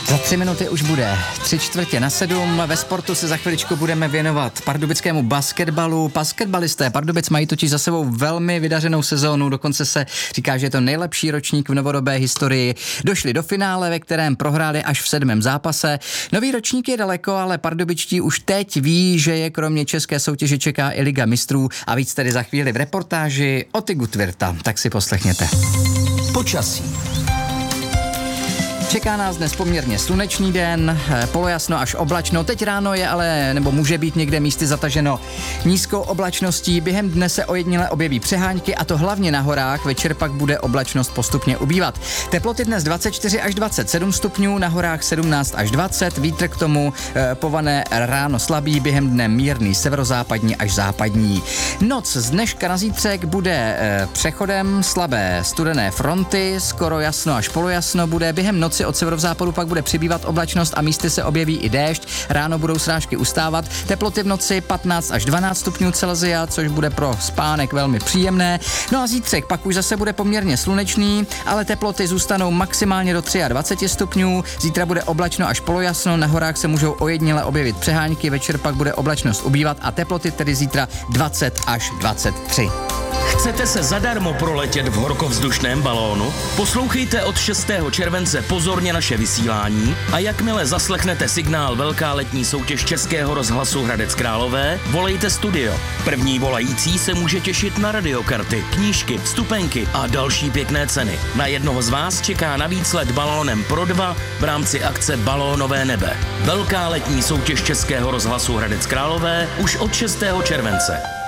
Za 3 minuty už bude 6:45. Ve sportu se za chviličku budeme věnovat pardubickému basketbalu. Basketbalisté Pardubic mají totiž za sebou velmi vydařenou sezónu, dokonce se říká, že je to nejlepší ročník v novodobé historii. Došli do finále, ve kterém prohráli až v 7. zápase. Nový ročník je daleko, ale pardubičtí už teď ví, že je kromě české soutěže čeká i Liga mistrů a víc tedy za chvíli v reportáži Oty Gutwirta. Tak si poslechněte. Počasí. Čeká nás dnes poměrně slunečný den, polojasno až oblačno. Teď ráno je ale, nebo může být někde místy zataženo nízkou oblačností. Během dne se ojediněle objeví přehánky a to hlavně na horách. Večer pak bude oblačnost postupně ubývat. Teploty dnes 24 až 27 stupňů, na horách 17 až 20. Vítr k tomu povane ráno slabý, během dne mírný severozápadní až západní. Noc z dneška na zítřek bude přechodem slabé studené fronty, skoro jasno až polojasno bude. Během noci od severozápadu pak bude přibývat oblačnost a místy se objeví i déšť. Ráno budou srážky ustávat. Teploty v noci 15 až 12 stupňů Celsia, což bude pro spánek velmi příjemné. No a zítřek pak už zase bude poměrně slunečný, ale teploty zůstanou maximálně do 23 stupňů. Zítra bude oblačno až polojasno, na horách se můžou ojediněle objevit přehánky, večer pak bude oblačnost ubývat a teploty tedy zítra 20 až 23. Chcete se zadarmo proletět v horkovzdušném balónu? Poslouchejte od 6. července pozorně naše vysílání a jakmile zaslechnete signál Velká letní soutěž Českého rozhlasu Hradec Králové, volejte studio. První volající se může těšit na radiokarty, knížky, vstupenky a další pěkné ceny. Na jednoho z vás čeká navíc let balónem pro 2 v rámci akce Balónové nebe. Velká letní soutěž Českého rozhlasu Hradec Králové už od 6. července.